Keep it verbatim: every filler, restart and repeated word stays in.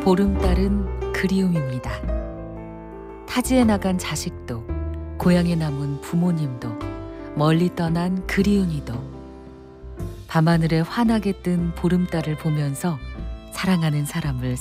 보름달은 그리움입니다. 타지에 나간 자식도, 고향에 남은 부모님도, 멀리 떠난 그리운이도 밤하늘에 환하게 뜬 보름달을 보면서 사랑하는 사람을